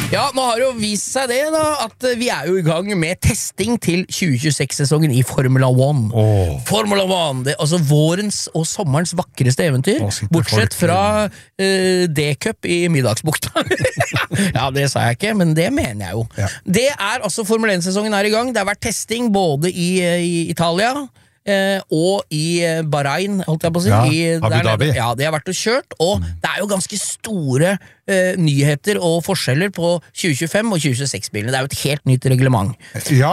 Ja, nå har det jo vist seg det da, at vi jo I gang med testing til 2026-sesongen I Formula 1. Formula 1, det altså vårens og sommerens vakreste eventyr, bortsett fra D-cup I Middagsbukta. Ja, det sa jeg ikke, men det mener jeg jo. Ja. Det altså Formula 1-sesongen I gang, det har vært testing både I Italia, og I Bahrain, holdt jeg på å si. Ja, Abu Dhabi. Ja, det har vært og kjørt, og det jo ganske store nyheter og forskjeller på 2025 og 2026-bilene. Det jo et helt nytt reglement. Ja,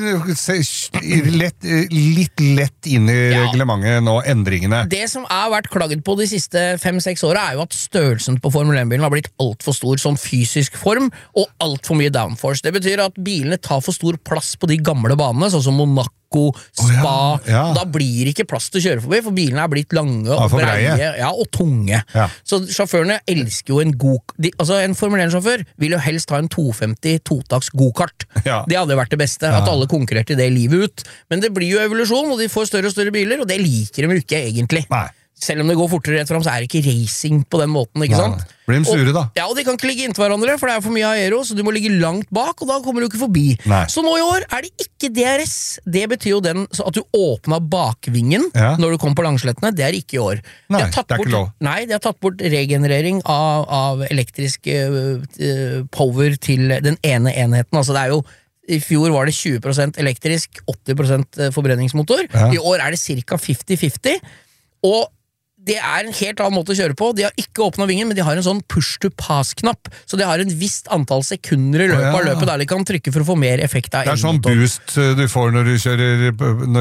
litt lett inn I reglementet nå, endringene. Det som vært klaget på de siste 5-6 årene jo at størrelsen på Formel 1-bilen har blitt alt for stor, sånn fysisk form, og alt for mye downforce. Det betyr at bilene tar for stor plass på de gamle banene, sånn som Monaco, Spa, da blir ikke plass til å kjøre forbi, for bilene blitt lange og breie, og tunge. Ja. Så sjåførene elsker jo en Formel 1-sjåfør vil jo helst ha en 250 totaks go-kart. Ja. Det hadde vært det beste, at alle konkurrerte det livet ut. Men det blir jo evolusjon, og de får større og større biler, og det liker de jo ikke egentlig. Nei. Selv om det går fortere rett frem, så det ikke racing på den måten, ikke sant? Blir de sure da? Ja, og de kan ikke ligge inntil hverandre, for det for mye aero, så du må ligge langt bak, og da kommer du ikke forbi. Nei. Så nå I år det ikke DRS. Det betyr jo at du åpner bakvingen når du kommer på langslettene. Det ikke I år. Nei, det ikke lov. Nei, de har tatt bort regenerering av elektrisk power til den ene enheten. Altså det jo I fjor var det 20% elektrisk, 80% forbrenningsmotor. I år det cirka 50-50, og det en helt annen måte å kjøre på. De har ikke åpnet vingen, men de har en sånn push-to-pass-knapp, så de har en visst antall sekunder I løpet av løpet der de kan trykke for å få mer effekt av det sånn boost du får når du kjører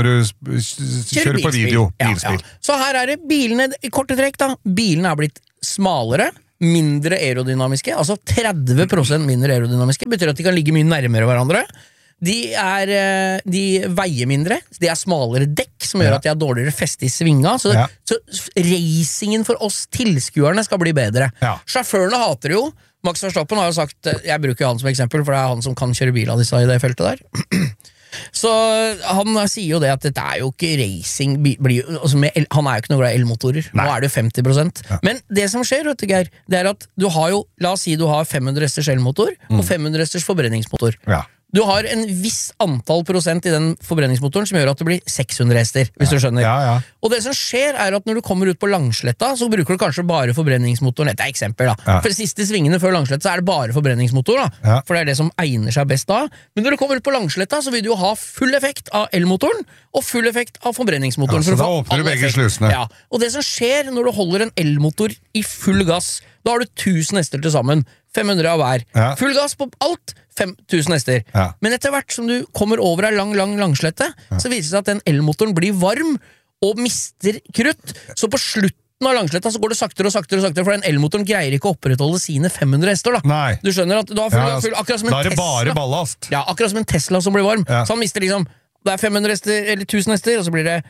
på video, bilspill. Ja. Så her det bilene, I korte trekk da, bilene blitt smalere, mindre aerodynamiske, altså 30% mindre aerodynamiske, betyr at de kan ligge mye nærmere hverandre. De veier mindre, de smalere dekk som gjør at de har dårligere feste I svinga, så racingen for oss tilskuerne skal bli bedre. Sjåførene hater jo, Max Verstappen har jo sagt, jeg bruker han som eksempel, for det han som kan kjøre bil av disse I det feltet der. Så han sier jo det at dette jo ikke racing, han jo ikke noe glad I elmotorer, nå det jo 50%. Men det som skjer, vet du Geir, det at du har jo, la oss si du har 500 hesters elmotor og 500 hesters forbrenningsmotor. Du har en viss antall prosent I den forbrenningsmotoren som gjør at det blir 600 hester, hvis du skjønner. Og det som skjer at når du kommer ut på langsletta, så bruker du kanskje bare forbrenningsmotoren. Dette eksempel da. For siste svingene før langsletta så det bare forbrenningsmotor da. For det det som egner seg best da. Men når du kommer ut på langsletta, så vil du jo ha full effekt av elmotoren og full effekt av forbrenningsmotoren. Så da åpner du begge slusene. Og det som skjer når du holder en elmotor I full gass, da har du 1000 hester til sammen. 500 av hver. Full gass på alt, 5000 hester. Men etter hvert som du kommer over en langslette, så viser det seg at den elmotoren blir varm og mister krutt. Så på slutten av langsletta så går det saktere og saktere og saktere, for den elmotoren greier ikke å opprettholde sine 500 hester da. Nei. Du skjønner at du har full, akkurat som en Tesla. Da det bare ballast. Ja, akkurat som en Tesla som blir varm. Så han mister liksom, det 500 hester eller 1000 hester, og så blir det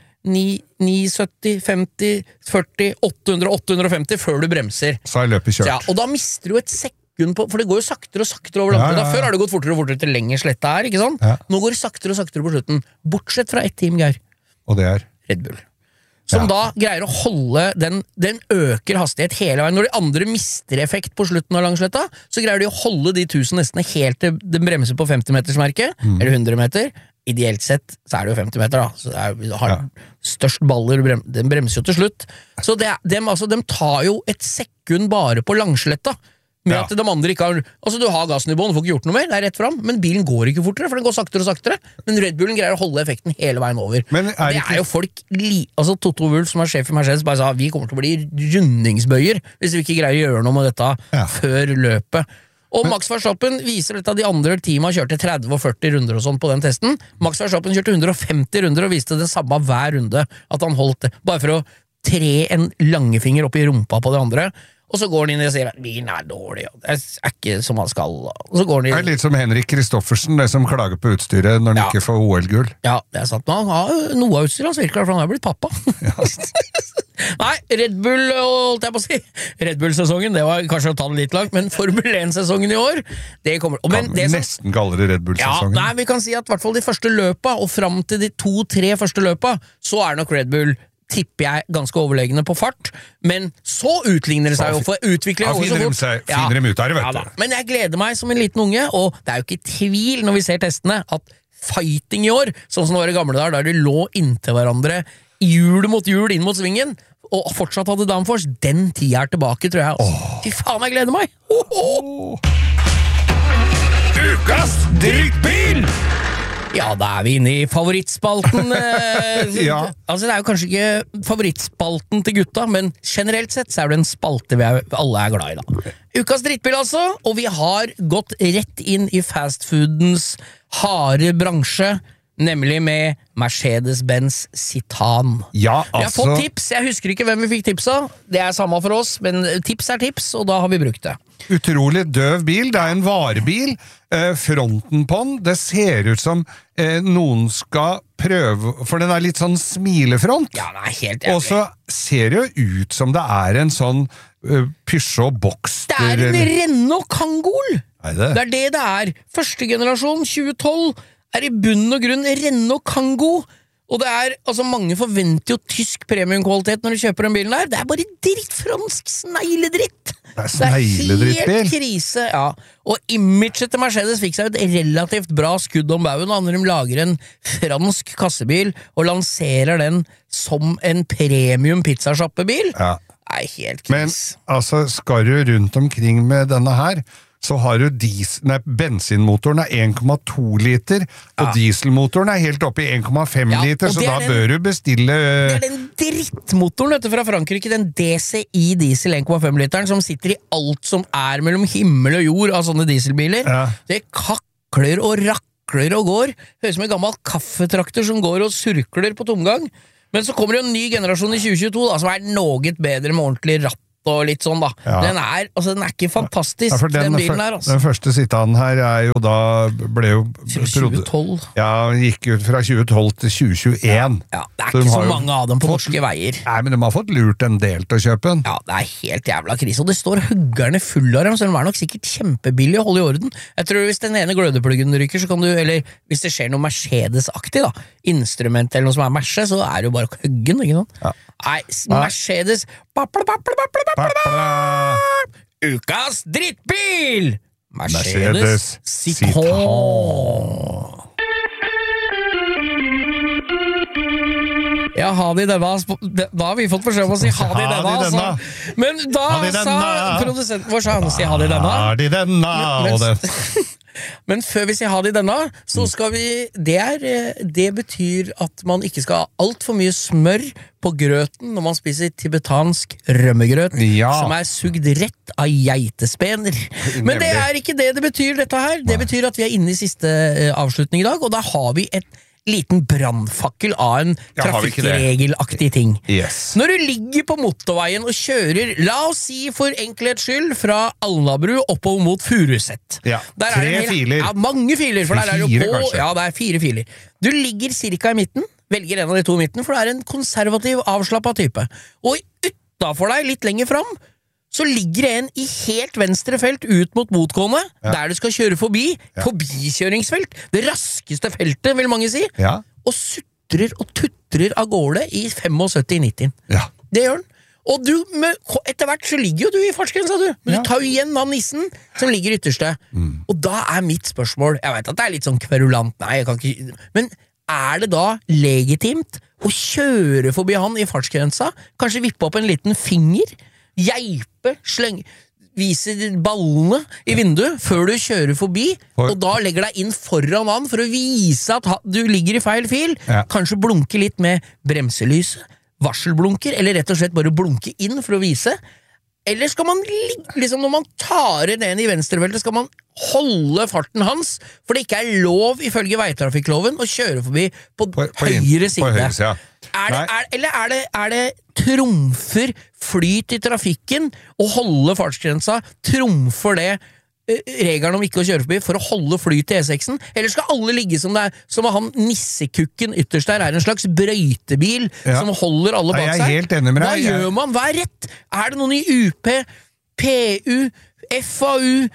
970, 50, 40, 800, 850 før du bremser. Så løpet kjørt. Ja, og da mister du et sekund på, for det går jo saktere og saktere over langt. Før har det gått fortere og fortere til lenger sletta her, ikke sant? Nå går det saktere og saktere på slutten, bortsett fra ett team, Geir. Og det Red Bull. Som da greier å holde, den øker hastighet hele veien. Når de andre mister effekt på slutten av langsletta, så greier de å holde de 1000 hestene helt til den bremser på 50-metersmerket, eller 100 meter. Ideelt sett så det jo 50 meter da, så det har størst baller, den bremser jo til slutt. Så de tar jo et sekund bare på langsletta, med at de andre ikke har, altså du har gassnivåen, du får ikke gjort noe mer, det rett frem, men bilen går ikke fortere, for den går saktere og saktere, men Red Bullen greier å holde effekten hele veien over. Men det jo folk, altså Toto Wolff som sjef I Mercedes bare sa, vi kommer til å bli rundingsbøyer, hvis vi ikke greier å gjøre noe med dette før løpet. Og Max Verstappen viser dette at de andre teamene kjørte 30 og 40 runder og sånn på den testen. Max Verstappen kjørte 150 runder og viste det samme hver runde, at han holdt det, bare for å tre en langefinger opp I rumpa på det andre. Og så går han inn og sier at bilen dårlig, og det ikke som han skal. Og så går han inn. Det litt som Henrik Kristoffersen, det som klager på utstyret når han ikke får OL-gull. Ja, det sant. Men han har noe av utstyret hans virker, for han har blitt pappa. Nei, Red Bull, holdt jeg på å si. Red Bull-sesongen, det var kanskje å ta det litt langt, men Formel 1-sesongen I år, det kommer. Men det nesten kaller det Red Bull-sesongen. Ja, nei, vi kan si at I hvert fall de første løpa, og frem til de 2-3 første løpa, så nok Red Bull tipper jeg ganske overlegne på fart, men så utligner det seg jo for utvikling finner de ut av det, vet du. Men jeg gleder meg som en liten unge, og det er jo ikke tvil når vi ser testene, at fighting i år, sånn som det var i gamle dager, der de lå inntil hverandre, hjul mot hjul inn mot svingen, og fortsatt hadde downforce, den tida tilbake, tror jeg. Fy faen, jeg gleder meg! Ukas drittbil! Ja, da er vi inne i favorittspalten. Altså, det er jo kanskje ikke favorittspalten til gutta, men generelt sett så er det en spalte vi alle er glad i da. Ukas drittbil altså, og vi har gått rett inn i fastfoodens harde bransje, nemlig med Mercedes-Benz Citan. Ja, altså... Vi har fått tips, jeg husker ikke hvem vi fikk tips av, det er samme for oss, men tips er tips, og da har vi brukt det. Utrolig døv bil, det er en varebil, fronten på den, det ser ut som noen skal prøve, for den er litt sånn smilefront. Ja, det er helt jævlig. Og så ser det jo ut som det er en sånn Peugeot Boxster. Det er en Renault Kangol! Det er det det er. Første generasjon, 2012, er i bunn og grunn Renault Kangoo, og det er, altså mange forventer jo tysk premiumkvalitet når de kjøper den bilen der, det er bare drittfransk snegledritt. Det er snegledrittbil. Det er helt krise, ja. Og imaget til Mercedes fikk seg et relativt bra skudd om bauen når de lager en fransk kassebil og lanserer den som en premium pizzashoppebil. Ja. Det er helt krise. Men altså, skal du rundt omkring med denne her, så har du bensinmotoren er 1,2 liter, og dieselmotoren er helt oppe i 1,5 liter, så da bør du bestille... Det er den drittmotoren fra Frankrike, den DCI diesel 1,5 literen, som sitter i alt som er mellom himmel og jord av sånne dieselbiler. Ja. Det kakler og rakler og går. Høres som en gammel kaffetrakter som går og surkler på tomgang. Men så kommer det en ny generasjon i 2022 da, som er noe bedre med ordentlig ratt og litt sånn da. Ja. Den er ikke fantastisk, den bilen her altså. Den første Citan her er jo da ble jo 2012. Ja, gikk ut fra 2012 til 2021. Ja, det er ikke så mange av dem på norske veier. Nei, men de har fått lurt en del til å kjøpe den. Ja, det er helt jævla krise, og det står huggerne full av dem, så den er nok sikkert kjempebillig å holde i orden. Jeg tror hvis den ene glødepluggen ryker, så kan du, eller hvis det skjer noe Mercedes-aktig da, instrument eller noe som er Merce, så er det jo bare huggen, ikke sant? Ja. Nei, Mercedes Ukas drittbil Mercedes Citan. Ja, ha det i denne. Da har vi fått forsøk på å si ha det i denne, altså. Men da sa produsenten vår, sa han å si ha det i denne. Ha det i denne, men før vi sier ha det i denne, så skal vi det betyr at man ikke skal ha alt for mye smør på grøten når man spiser tibetansk rømmegrøt, som er sugd rett av geitespener. Men det er ikke det betyr, dette her. Det betyr at vi er inne i siste avslutning i dag, og da har vi et liten brannfakkel av en trafikkregelaktig ting. Yes. Når du ligger på motorveien og kjører, la oss si for enkelhets skyld, fra Alnabru oppover mot Furuset. Ja, 3 filer. Ja, mange filer, for der er det jo på, kanskje. ja, det er 4 filer. Du ligger cirka i midten, velger en av de 2 i midten, for det er en konservativ, avslappet type. Og utenfor deg, litt lenger fram, så ligger det en i helt venstre felt ut mot motgående, der du skal kjøre forbi, forbikjøringsfelt, det raskeste feltet, vil mange si, og sutrer og tutrer av gårde i 75-90. Ja. Det gjør den. Og du, etter hvert så ligger jo du i fartsgrensa, du. Men du tar jo igjen av nissen som ligger ytterste. Og da er mitt spørsmål, jeg vet at det er litt sånn kverulant, nei, jeg kan ikke, men er det da legitimt å kjøre forbi han i fartsgrensa, kanskje vippe opp en liten finger, geipe, vise ballene i vinduet før du kjører forbi, og da legger deg inn foran han for å vise at du ligger i feil fil, kanskje blunke litt med bremselyset, varselblunker, eller rett og slett bare blunke inn for å vise, eller skal man liksom når man tar den i venstrefeltet, skal man holde farten hans, for det ikke er lov ifølge veitrafikkloven å kjøre forbi på høyre side. Eller er det trumfer flyt i trafikken og holde fartsgrensa, trumfer det regelen om ikke å kjøre forbi for å holde flyt i E6-en, eller skal alle ligge som det er, som han nissekukken ytterst der er en slags brøytebil som holder alle bak seg? Jeg er helt enig med deg. Hva gjør man? Hva er rett? Er det noen i UP, PU, FAU,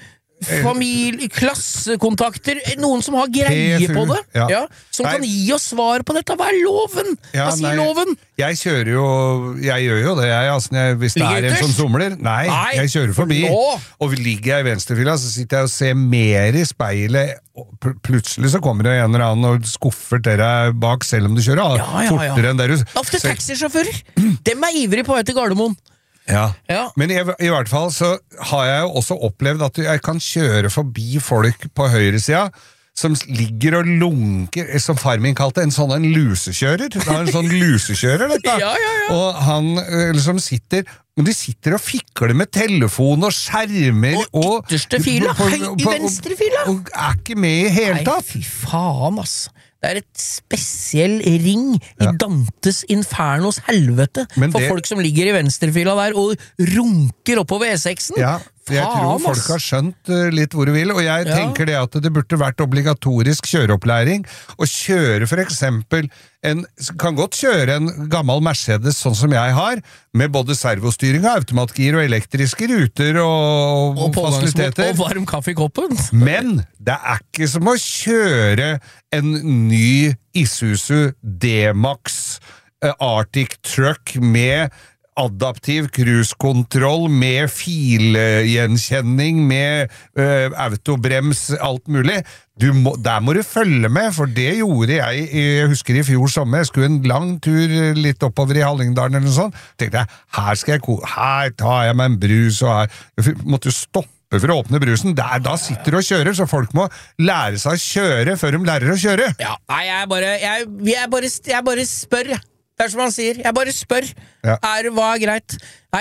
familie, klassekontakter, noen som har greie på det, som kan gi oss svar på dette. Hva er loven? Hva sier loven? Jeg gjør jo det, hvis det er en som somler. Nei, jeg kjører forbi, og ligger jeg i venstrefila, så sitter jeg og ser mer i speilet, og plutselig så kommer det en eller annen og skuffer dere bak, selv om du kjører fortere enn dere. Ofte taxisjåfører. Dem er ivrig på vei til Gardermoen. Ja, men i hvert fall så har jeg jo også opplevd at jeg kan kjøre forbi folk på høyresida som ligger og lunker, som far min kalte en lusekjører. Det er en sånn lusekjører, dette. Og han liksom de sitter og fikler med telefon og skjermer og ytterste fila, i venstre fila. Og er ikke med i hele tatt. Nei, fy faen, ass. Det er et spesiell ring i Dantes Infernos helvete for folk som ligger i venstrefila der og runker oppover E6-en. Ja, jeg tror folk har skjønt litt hvor du vil, og jeg tenker det at det burde vært obligatorisk kjøreopplæring, og kjøre for eksempel kan godt kjøre en gammel Mercedes sånn som jeg har, med både servostyring og automatgir og elektriske ruter og fasiliteter. Og varm kaffe i koppen. Men det er ikke som å kjøre en ny Isuzu D-Max Arctic Truck med adaptiv cruisekontroll, med filgjenkjenning, med autobrems, alt mulig. Der må du følge med, for det gjorde jeg husker i fjor sommer. Jeg skulle en lang tur litt oppover i Hallingdalen eller noe sånt. Tenkte jeg, her tar jeg meg en brus, og jeg måtte jo stoppe for å åpne brusen. Da sitter du og kjører, så folk må lære seg å kjøre før de lærer å kjøre. Ja, nei, jeg bare spør. Det er som han sier, jeg bare spør. Hva er greit? Nei,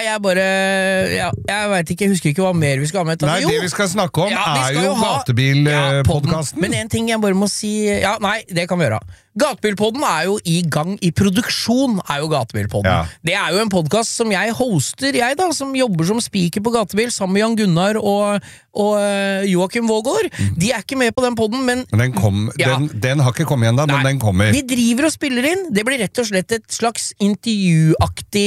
jeg vet ikke, jeg husker ikke hva mer vi skal ha med. Nei, det vi skal snakke om er jo Gatebil-podcasten. Men en ting jeg bare må si, det kan vi gjøre. Gatebil-podden er jo i gang, i produksjon er jo Gatebil-podden. Det er jo en podcast som jeg hoster, som jobber som speaker på Gatebil, sammen med Jan Gunnar og Joakim Vågård. De er ikke med på den podden, men den har ikke kommet igjen da, men den kommer. Vi driver og spiller inn, det blir rett og slett et slags intervjuaktig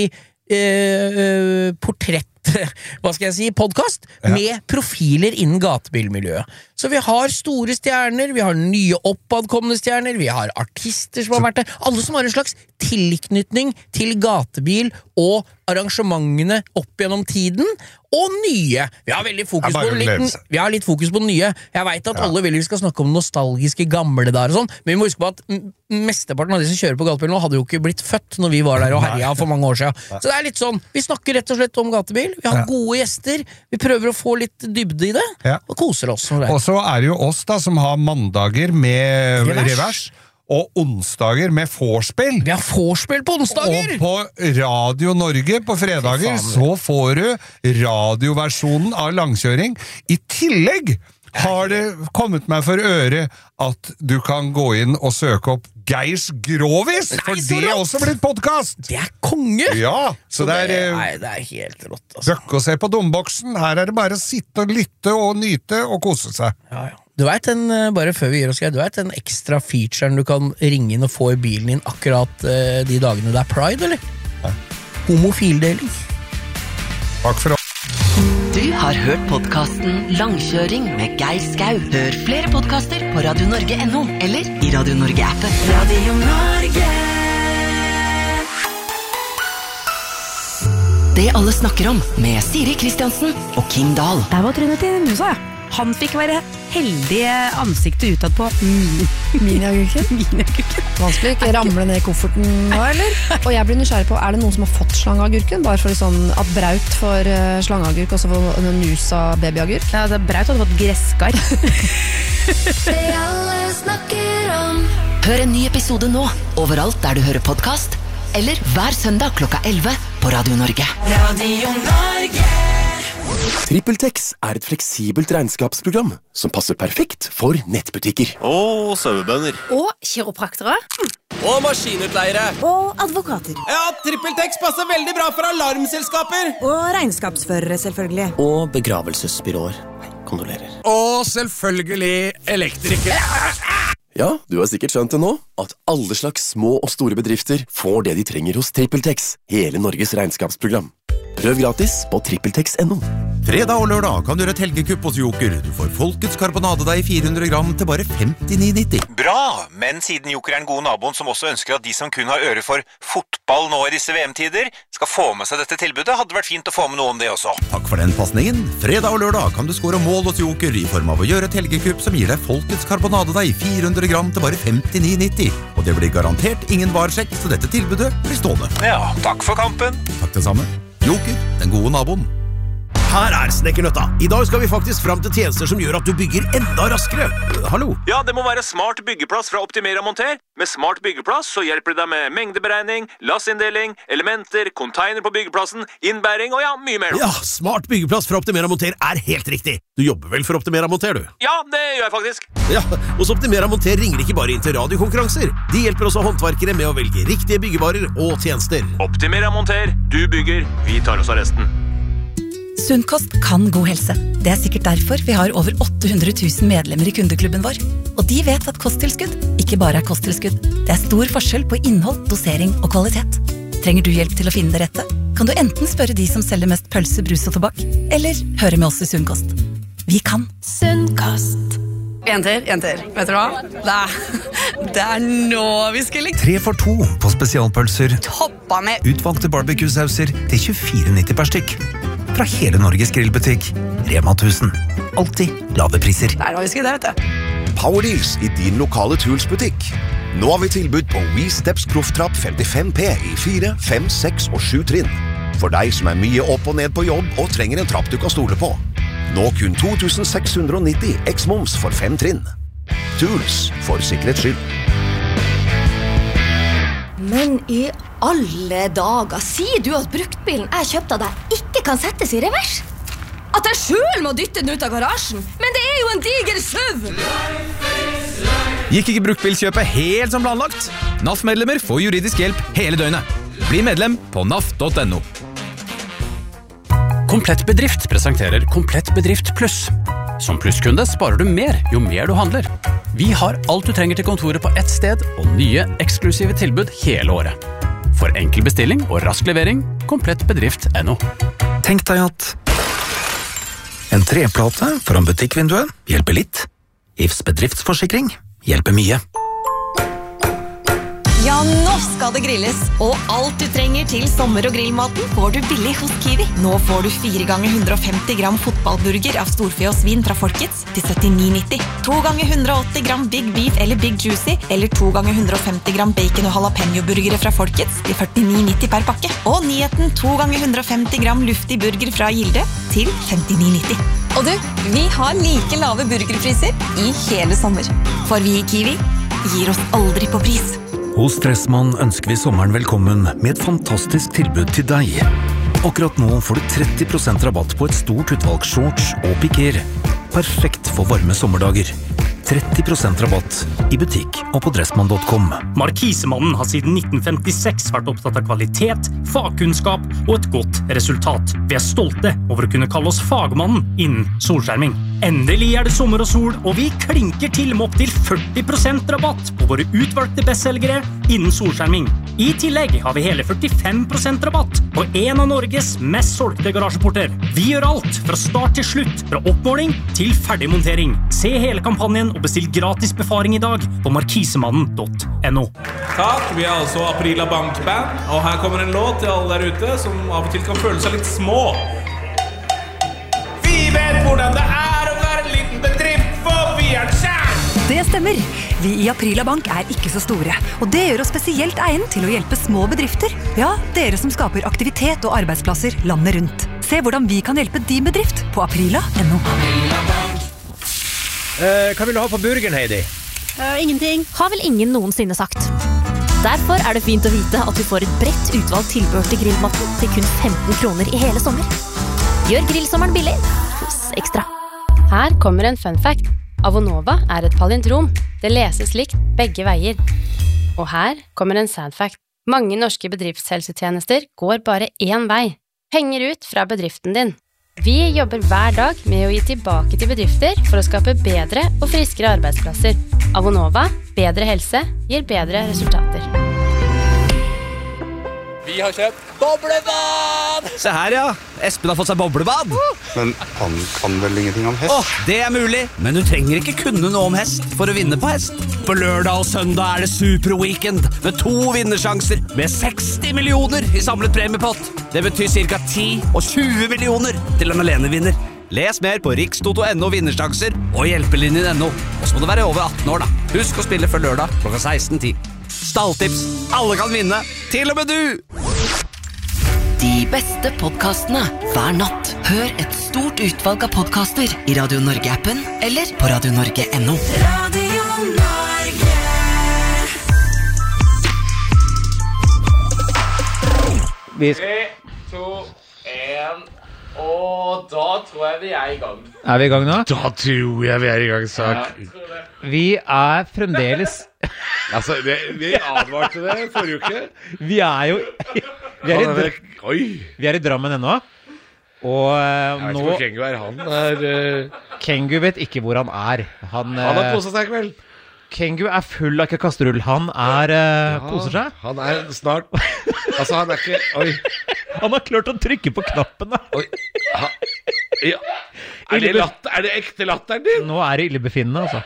portrett, hva skal jeg si, podcast med profiler innen gatebilmiljøet. Så vi har store stjerner, vi har nye oppadkomne stjerner, vi har artister som har vært der, alle som har en slags tilknytning til gatebil og arrangementene opp gjennom tiden, og nye. Vi har veldig fokus litt fokus på nye. Jeg vet at alle vil vi skal snakke om nostalgiske gamle der og sånn, men vi må huske på at mesteparten av de som kjører på gatebil nå hadde jo ikke blitt født når vi var der og herja for mange år siden. Så det er litt sånn, vi snakker rett og slett om gatebil, vi har gode gjester, vi prøver å få litt dybde i det, og koser oss. Og så er det jo oss da, som har mandager med revers og onsdager med vorspiel. Vi har vorspiel på onsdager! Og på Radio Norge på fredager så får du radioversjonen av langkjøring. I tillegg har det kommet meg for øre at du kan gå inn og søke opp Geirs Grovis, for det er også blitt podcast. Det er konge! Ja, så det er helt rått, altså. Bøkk å se på domboksen. Her er det bare å sitte og lytte og nyte og kose seg. Du vet bare før vi gir oss, du vet den ekstra featuren du kan ringe inn og få i bilen din akkurat de dagene det er Pride, eller? Homofildeling. Takk for det. Du har hørt podcasten Langkjøring med Geir Skau. Hør flere podcaster på radionorge.no eller i Radio Norge-appen. Radio Norge. Det alle snakker om med Siri Kristiansen og Kim Dahl. Der var trynet til musa, Han fikk være heldige ansiktet utad på miniagurken. Vanskelig ikke ramle ned i kofferten nå, eller? Og jeg blir nysgjerrig på, er det noen som har fått slangeagurken? Bare for liksom at Braut får slangeagurk, og så får Nusa babyagurk? Ja, Braut hadde fått gresskar. Det alle snakker om. Hør en ny episode nå, overalt der du hører podcast, eller hver søndag klokka 11 på Radio Norge. Radio Norge. TrippelTex er et fleksibelt regnskapsprogram som passer perfekt for nettbutikker. Og sauebønder. Og kiropraktere. Og maskinutleiere. Og advokater. Ja, TrippelTex passer veldig bra for alarmselskaper. Og regnskapsførere, selvfølgelig. Og begravelsesbyråer. Kondolerer. Og selvfølgelig elektrikere. Ja, du har sikkert skjønt det nå, at alle slags små og store bedrifter får det de trenger hos TrippelTex, hele Norges regnskapsprogram. Prøv gratis på TrippelTex.no. Fredag og lørdag kan du gjøre et helgekupp hos Joker. Du får Folkets karbonadedeig 400 gram til bare 59,90. Bra, men siden Joker er den gode naboen som også ønsker at de som kun har øre for fotball nå i disse VM-tider, skal få med seg dette tilbudet, hadde det vært fint å få med noe om det også. Takk for den passningen. Fredag og lørdag kan du score mål hos Joker i form av å gjøre et helgekupp som gir deg Folkets karbonadedeig 400 gram til bare 59,90. Og det blir garantert ingen varsjekk, så dette tilbudet blir stående. Ja, takk for kampen. Takk det samme. Joker, den gode naboen. Her Snekkernøtta. I dag skal vi faktisk fram til tjenester som gjør at du bygger enda raskere. Hallo? Ja, det må være Smart byggeplass fra Optimera Monter. Med Smart byggeplass så hjelper det deg med mengdeberegning, lassinndeling, elementer, container på byggeplassen, innbæring og ja, mye mer. Ja, Smart byggeplass fra Optimera Monter helt riktig. Du jobber vel for Optimera Monter, du? Ja, det gjør jeg faktisk. Ja, hos Optimera Monter ringer ikke bare inn til radiokonkurranser. De hjelper også håndverkere med å velge riktige byggevarer og tjenester. Optimera Monter, du bygger, vi tar oss av resten. Sunnkost kan god helse. Det sikkert derfor vi har over 800 000 medlemmer i kundeklubben vår. Og de vet at kosttilskudd ikke bare kosttilskudd. Det stor forskjell på innhold, dosering og kvalitet. Trenger du hjelp til å finne det rette? Kan du enten spørre de som selger mest pølse, brus og tobakk, eller høre med oss i Sunnkost. Vi kan. Sunnkost. Jenter, vet dere hva? Det nå vi skal ligge. 3 for 2 på spesialpølser. Toppa med Utvalgte barbecue-sauser til 24,90 per stykk. Fra hele Norges grillbutikk. Rema 1000. Alltid lave priser. Der vi skal det, vet du. Powerdeals i din lokale Tools-butikk. Nå har vi tilbud på WeSteps Profftrapp 55P i 4, 5, 6 og 7 trinn. For deg som mye opp og ned på jobb og trenger en trapp du kan stole på. Nå kun 2.690 X-moms for 5 trinn. Tools, for sikkerhets skyld. Men i alle dager, sier du at bruktbilen jeg kjøpte av deg ikke kan settes i revers? At jeg selv må dytte den ut av garasjen? Men det jo en diger SUV! Gikk ikke bruktbilkjøpet helt som planlagt? NAF-medlemmer får juridisk hjelp hele døgnet. Bli medlem på naf.no. Komplett Bedrift presenterer Komplett Bedrift Pluss. Som plusskunde sparer du mer jo mer du handler. Vi har alt du trenger til kontoret på ett sted, og nye, eksklusive tilbud hele året. For enkel bestilling og rask levering, komplettbedrift.no. Tenk deg at en treplate foran butikkvinduet hjelper litt. Ifs bedriftsforsikring hjelper mye. Ja, nå skal det grilles, og alt du trenger til sommer- og grillmaten får du billig hos Kiwi. Nå får du 4 ganger 150 gram fotballburger av storfe og svin fra Folkets til 79,90. 2 ganger 180 gram Big Beef eller Big Juicy, eller 2 ganger 150 gram bacon og jalapeno-burgere fra Folkets til 49,90 per pakke. Og nyheten 2 ganger 150 gram luftig burger fra Gilde til 59,90. Og du, vi har like lave burgerpriser i hele sommer. For vi i Kiwi gir oss aldri på pris. Hos Dressmann ønsker vi sommeren velkommen med et fantastisk tilbud til deg. Akkurat nå får du 30% rabatt på et stort utvalg shorts og piker. Perfekt for varme sommerdager. 30% rabatt i butikk og på dressmann.com. Markisemannen har siden 1956 vært opptatt av kvalitet, fagkunnskap og et godt resultat. Vi er stolte over å kunne kalle oss fagmannen innen solskjerming. Endelig det sommer og sol, og vi klinker til med opp til 40% rabatt på våre utvalgte bestselgere innen solskjerming. I tillegg har vi hele 45% rabatt på en av Norges mest solgte garasjeporter. Vi gjør alt fra start til slutt, fra oppmåling til ferdigmontering. Se hele kampanjen og bestill gratis befaring i dag på markisemannen.no. Takk, vi altså Aprila Bankband, og her kommer en låt til alle der ute som av og til kan føle seg litt små. Vi vet hvordan det å være en liten bedrift, for vi det selv! Det stemmer. Vi i Aprila Bank ikke så store, og det gjør oss spesielt egnet til å hjelpe små bedrifter. Ja, dere som skaper aktivitet og arbeidsplasser landet rundt. Se hvordan vi kan hjelpe din bedrift på aprila.no. Hva vil du ha på burgeren, Heidi? Ingenting. Har vel ingen noensinne sagt. Derfor det fint å vite at du får et bredt utvalgt tilbehør til grillmaten til kun 15 kroner i hele sommer. Gjør grillsommeren billig hos Ekstra. Her kommer en fun fact. Avonova et palindrom. Det leses likt begge veier. Og her kommer en sad fact. Mange norske bedriftshelsetjenester går bare én vei. Penger ut fra bedriften din. Vi jobber hver dag med å gi tilbake til bedrifter for å skape bedre og friskere arbeidsplasser. Avonova, bedre helse, gir bedre resultater. Vi har kjøpt boblebad! Se her, ja. Espen har fått seg boblebad. Men han kan vel ingenting om hest? Det er mulig, men du trenger ikke kunne noe om hest for å vinne på hest. På lørdag og søndag er det superweekend med 2 vinnersjanser med 60 millioner i samlet premiepott. Det betyr cirka 10 og 20 millioner til en alenevinner. Les mer på rikstoto.no vinnersjanser og hjelpelinjen.no. Og så må du være over 18 år da. Husk å spille før lørdag klokka 16:10. Stalltips. Alle kan vinne, til og med du! De beste podcastene hver natt. Hør et stort utvalg av podcaster i Radio Norge-appen eller på radionorge.no. Radio Norge. Vi 3, 2, 1, og da tror jeg vi er i gang. Er vi i gang nå? Da tror jeg vi er i gang, Sak. Ja, vi er fremdeles... Altså, vi advarte det forrige uke. Vi er jo... Vi er i Drammen ennå. Og jeg vet ikke hvor Kengu er. Han er... Kengu vet ikke hvor han er. Han har koset seg i kveld. Kengu er full av kastrull. Han er koser seg. Han er snart... Altså, han er ikke... Oi. Han har klart å trykke på knappen da. Oi. Ja. Er det ekte latteren din? Nå er det illebefinnende, altså.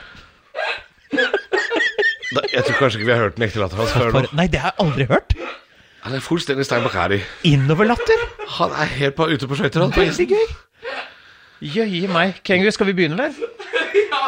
Jeg tror kanskje ikke vi har hørt den ekte latteren hans før nå. Nei, det har jeg aldri hørt. Han er fullstendig Stein Bakari. Innoverlatter? Han er helt ute på skøyter. Veldig gøy. Jøye meg. Kengu, skal vi begynne, eller? Ja,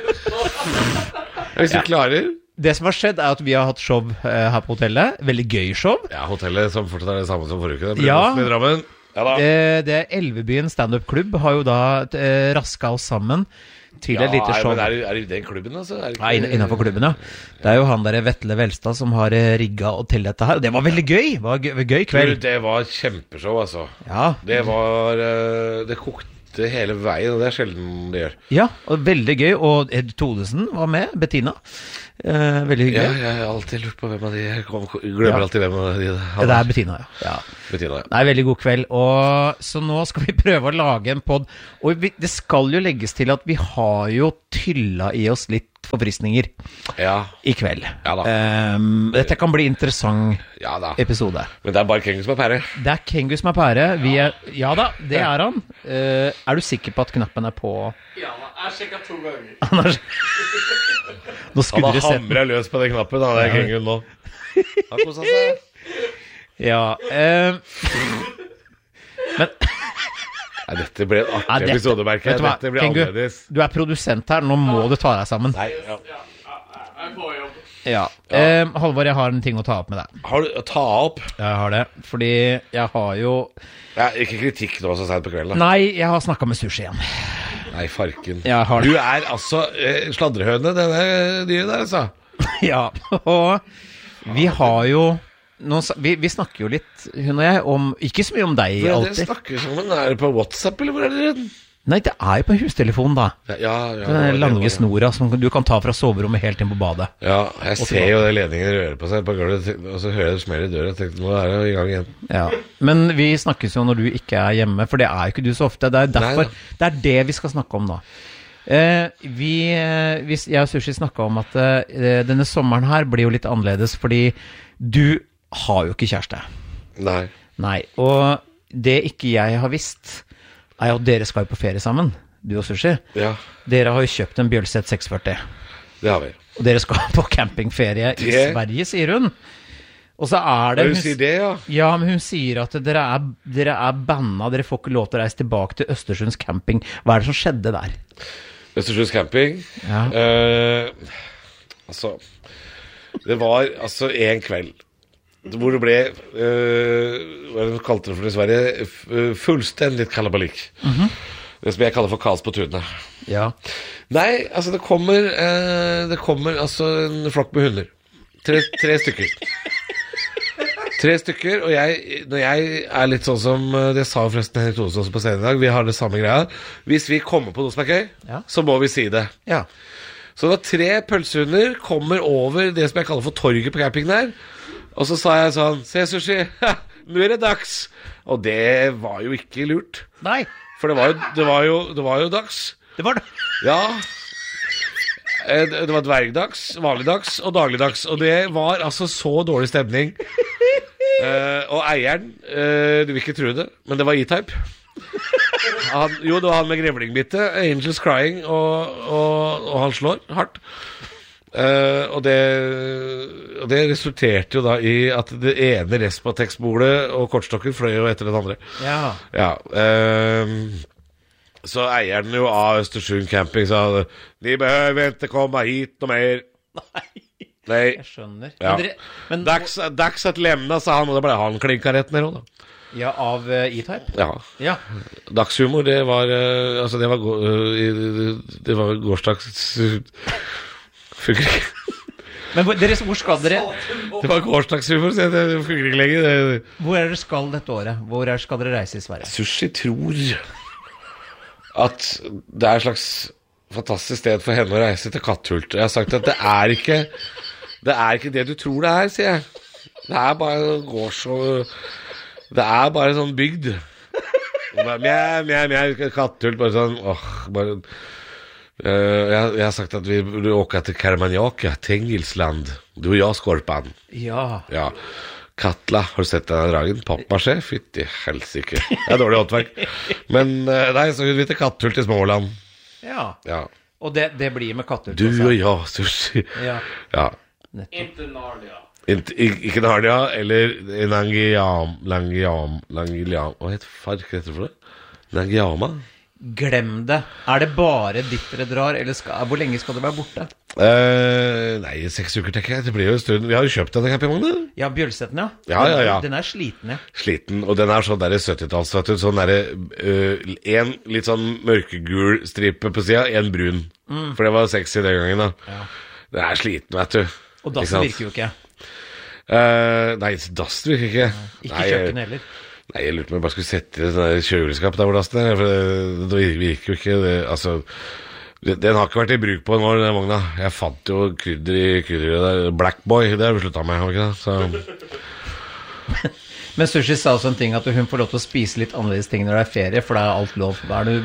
hvis du klarer. Det som har skjedd er at vi har hatt show her på hotellet. Veldig gøy show. Ja, hotellet som fortsatt er det samme som forrige uke. Ja, det Elvebyen stand-up-klubb har jo da rasket oss sammen til et lite show. Men er det i den klubben, altså? Nei, innenfor klubben, ja. Det er jo han der Vetle Velstad som har rigget og til dette her. Og det var veldig gøy. Det var gøy kveld. Det var kjempeshow, altså. Ja. Det var... Det kokte hele veien, og det er sjelden det gjør. Ja, og veldig gøy. Og Ed Todesen var med, Bettina. Veldig hyggelig. Ja, jeg har alltid lurt på hvem av de. Jeg glemmer alltid hvem av de. Det er Bettina, ja. Bettina, ja. Det er veldig god kveld. Og så nå skal vi prøve å lage en podd. Og det skal jo legges til at vi har jo tylla i oss litt forfriskninger i kveld. Ja da. Dette kan bli interessant episode. Men det er bare Kengu som er pære. Det er Kengu som er pære. Ja da, det er han. Er du sikker på at knappen er på? Ja, jeg sjekker 2 ganger. Han har hamret løs på den knappen. Han er Kengu nå. Han koset seg. Ja. Men... Nei, dette ble en artig episode, merker jeg. Dette ble Kengu, annerledes. du er produsent her. Nå må du ta deg sammen. Nei, Jeg får jobb. Ja. Halvor, jeg har en ting å ta opp med deg. Har du å ta opp? Jeg har det, fordi jeg har jo... Ikke kritikk nå så sent på kvelden da. Nei, jeg har snakket med Sushi igjen. Nei, farken. Du er altså sladrehøne, denne dyret der, altså. Ja, og vi har jo... Vi snakker jo litt, hun og jeg, om... Ikke så mye om deg alltid. alltid. Dere snakker sammen, er det på WhatsApp, eller hvor er det? Nei, det er jo på hustelefonen da. Den lange snora som du kan ta fra soverommet helt inn på badet. Ja, jeg ser jo det ledningen rører på seg på gulvet, og så hører jeg det smell i døra, og tenkte, nå er jeg i gang igjen. Ja, men vi snakkes jo når du ikke er hjemme, for det er jo ikke du så ofte. Det er derfor, det er det vi skal snakke om nå. Jeg og Sushi snakket om at denne sommeren her blir jo litt annerledes, fordi du har jo ikke kjæreste. Nei, og det ikke jeg har visst er jo at dere skal jo på ferie sammen, du og Sushi. Ja. Dere har jo kjøpt en Bjølset 640. Det har vi. Og dere skal på campingferie i Sverige, sier hun. Og så er det... Hun sier det, ja. Ja, men hun sier at dere er bannet, dere får ikke lov til å reise tilbake til Østersunds camping. Hva er det som skjedde der? Østersunds camping? Ja. Altså, det var altså en kveld hvor det ble, hva de kalte det for i Sverige, fullstendig kalabalik. Det som jeg kaller for kaos på tunet. Ja. Nei, altså det kommer altså en flokk med hunder. Tre stykker. 3 stykker, og når jeg er litt sånn som, det sa forresten Henrik Thodesen også på scenen i dag, vi har det samme greia. Hvis vi kommer på noe som er gøy, så må vi si det. Ja. Så da 3 pølsehunder kommer over det som jeg kaller for torget på campingen her, og så sa jeg sånn, se Sushi, nå er det dags. Og det var jo ikke lurt. Nei. For det var jo dags. Det var det. Ja. Det var dvergdags, vanligdags og dagligdags. Og det var altså så dårlig stemning. Og eieren, du vil ikke tro det, men det var E-Type. Jo, det var han med grevlingbitte, Angels Crying, og han slår hardt. Og det resulterte jo da i at det ene Respatex-bordet og kortstokken fløy jo etter den andre. Ja. Så eieren jo av Østersund Camping sa de behøver ikke komme hit noe mer. Nei. Jeg skjønner. Ja. Dags at lemna, sa han, og det ble han klinka rett ned også da. Ja, av E-Type? Ja. Dagshumor, det var altså det var gårsdags funker ikke. Men hvor skal dere? Det var gårsdagshumor, så det funker ikke lenger. Hvor dere skal dette året? Hvor skal dere reise i Sverige? Sushi tror at det et slags fantastisk sted for henne å reise til Katthult. Jeg har sagt at det ikke det du tror det sier jeg. Det bare det bare sånn bygd. Mjau, Katthult, bare sånn jeg har sagt at vi burde åka til Karmanjaka, Tengilsland. Du og jeg, Skorpan. Ja. Katla, har du sett denne dragen? Pappmaché? Fytti helsike. Det dårlig håndverk. Men nei, så vil vi til Katthult i Småland. Ja. Og det blir med Katthult. Du og jeg, sushi. Ja. Ikke Narnia. Ikke Narnia, eller Langiam. Hva heter det for det? Langiama? Glem det. Det bare ditt dere drar, eller hvor lenge skal dere være borte? Nei, 6 uker tenker jeg. Det blir jo en stund. Vi har jo kjøpt denne campingvognen. Ja, Bjølsetten, ja. Ja. Den sliten, ja. Sliten, og den sånn der 70-talls, sånn der en litt sånn mørkegul stripe på siden, en brun. For det var sexy den gangen da. Den sliten, vet du. Og dassen virker jo ikke. Nei, dassen virker ikke. Ikke kjøkken heller. Nei, jeg lurte meg bare skulle sette i det kjøleskap der hvor dassen for det virker jo ikke den har ikke vært i bruk på en år, den vogna. Jeg fant jo krydder i der. Black Boy, det har vi sluttet med, ikke det? Men Sushi sa også en ting, at hun får lov til å spise litt annerledes ting når det ferie, for det alt lov.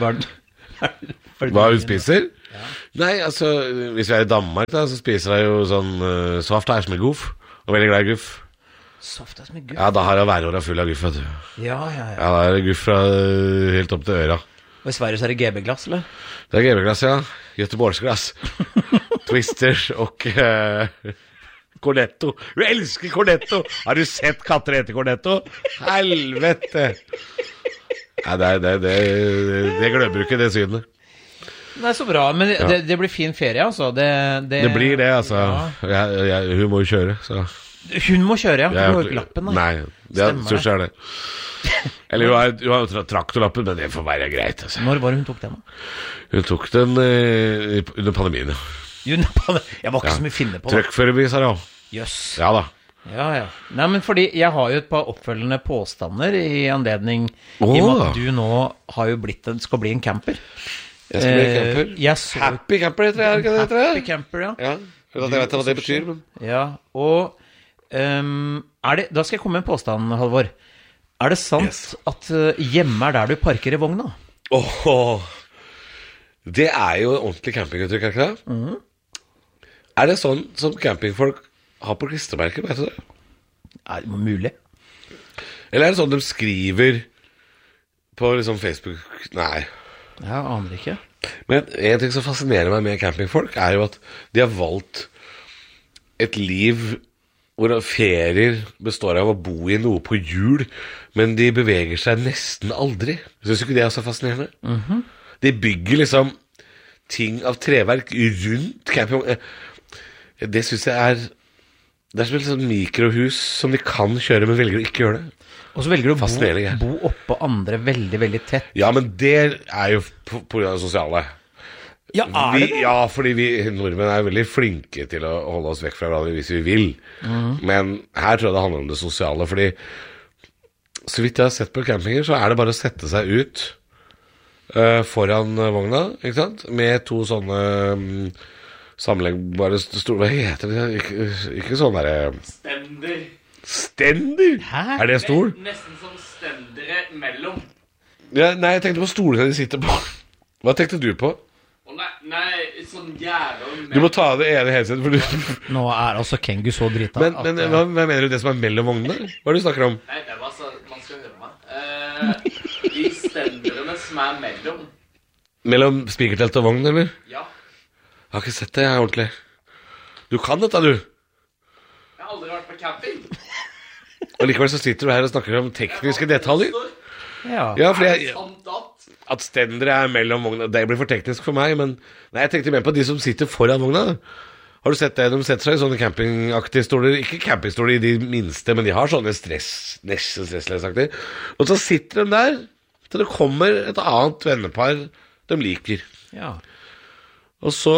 Hva hun spiser? Ja. Nei, altså, hvis vi i Danmark da, så spiser jeg jo sånn soft ice med guff, og veldig glad i guff. Soft ice med guff? Ja, da har jeg væråret full av guff, vet du. Ja. Ja, da det guff fra helt opp til øra. Og i Sverige så det GB-glass, eller? Det GB-glass, ja. Göteborgsglass. Twisters og Cornetto. Du elsker Cornetto! Har du sett katter etter Cornetto? Helvete! Nei, det glemmer ikke det synet. Det så bra, men det blir fin ferie, altså. Det blir det, altså. Ja. Hun må jo kjøre, så. Hun må kjøre, ja. Du har jo ikke lappen, da. Nei, så er det. Eller hun har jo traktorlappen, men det får være greit, altså. Når var det hun tok den, da? Hun tok den under pandemien, ja. Jeg var ikke så mye finne på det. Trøkkførerbevis her, ja. Jøss. Ja da. Ja. Nei, men fordi jeg har jo et par oppfølgende påstander i anledning i og med at du nå har jo skal bli en camper. Jeg skal bli en camper? Happy camper, heter det, ikke det? Happy camper, ja. Ja, jeg vet hva det betyr, men. Ja, og da skal jeg komme med en påstand, Halvor. Det sant at hjemme der du parker i vogna? Det jo ordentlig campinguttrykk, ikke det? Det sånn som campingfolk har på klistremerker, vet du det? Det mulig. Eller det sånn de skriver på liksom Facebook? Nei. Jeg aner ikke. Men en ting som fascinerer meg med campingfolk jo at de har valgt et liv hvor ferier består av å bo i noe på hjul, men de beveger seg nesten aldri. Synes du ikke det så fascinerende? De bygger liksom ting av treverk rundt camping. Det synes jeg det som et sånn mikrohus som de kan kjøre, men velger å ikke gjøre det. Og så velger du å bo oppå andre veldig, veldig tett. Ja, men det jo på grunn av det sosiale. Ja, det? Ja, fordi vi nordmenn veldig flinke til å holde oss vekk fra hverandre hvis vi vil. Men her tror jeg det handler om det sosiale, fordi så vidt jeg har sett på campinger, så det bare å sette seg ut foran vogna, ikke sant? Med to sånne sammenleggbare store, hva heter det? Ikke sånn der... Stender? Hæ? Det stol? Nesten som stendere mellom. Ja, nei, jeg tenkte på stolene de sitter på. Hva tenkte du på? Nei, sånn jævla Du må ta det ene headset for du... Nå altså Kengu så drita Men hva mener du det som mellom vognene? Hva du snakker om? Nei, det var så, man skal høre meg de stenderne som mellom Mellom spikertelt og vogn, eller? Ja. Jeg har ikke sett det, ordentlig. Du kan dette, du. Jeg har aldri vært på camping. Og likevel så sitter du her og snakker om tekniske detaljer. Ja, for at stendere mellom vogna. Det blir for teknisk for meg, men nei, jeg tenkte mer på de som sitter foran vogna. Har du sett det? De setter seg i sånne campingaktige stoler. Ikke campingstoler i de minste, men de har sånne stresslesaktige. Og så sitter de der til det kommer et annet vennepar de liker. Ja. Og så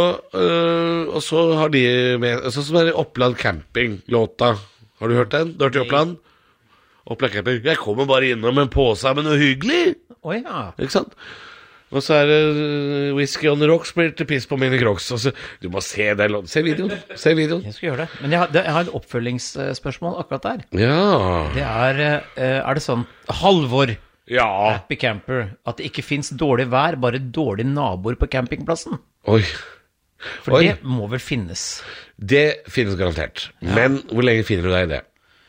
har de med, sånn som er Oppland camping-låta. Har du hørt den? Du har hørt i Oppland? Oppland camping. Jeg kommer bare innom en påse med noe hyggelig. Ja. Ikke sant? Og så det Whisky on the Rocks blir til piss på mine crocs. Du må se den låten. Se videoen. Jeg skal gjøre det. Men jeg har et oppfølgingsspørsmål akkurat der. Ja. Det det sånn Halvor, Happy camper, at det ikke finnes dårlig vær, bare dårlige naboer på campingplassen? Oi. For det må vel finnes? Det finnes garantert. Men hvor lenge finner du deg i det?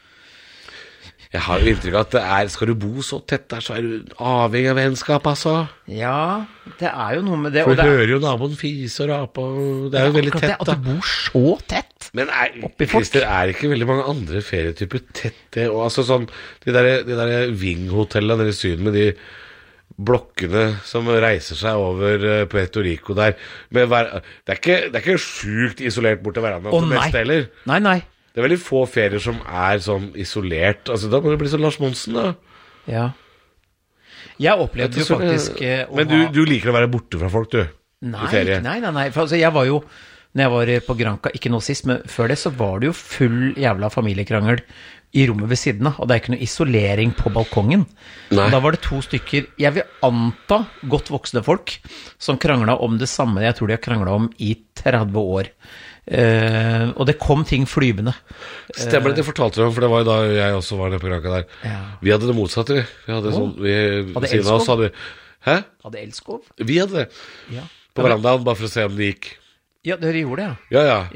Jeg har jo inntrykk av at skal du bo så tett der, så du avhengig av vennskap, altså. Ja, det jo noe med det. For du hører jo naboen fise og rape, og det jo veldig tett, da. At du bor så tett. Men Christer, ikke veldig mange andre ferietyper tett, og altså sånn, de der Ving-hotellene nede i Syden med de blokkene som reiser seg over Puerto Rico der, det ikke sjukt isolert bort til hverandre på mest heller. Nei. Det veldig få ferier som sånn isolert. Altså, da må det bli sånn Lars Monsen, da. Ja. Jeg opplevde jo faktisk Men du liker å være borte fra folk, du? Nei, I ferie? Nei. For altså, jeg var jo, når jeg var på Granca, ikke nå sist, men før det, så var det jo full jævla familiekrangel i rommet ved siden av, og det ikke noe isolering på balkongen. Og da var det 2 stykker, jeg vil anta godt voksne folk, som kranglet om det samme jeg tror de har kranglet om i 30 år. Og det kom ting flyvende. Stemmer det, fortalte du om, for det var jo da jeg også var nede på Granca der. Vi hadde det motsatte. Vi hadde sånn, hadde elskov? Hæ? Hadde elskov? Vi hadde det. På verandaen, bare for å se om det gikk. Ja, dere gjorde det, ja. Ja.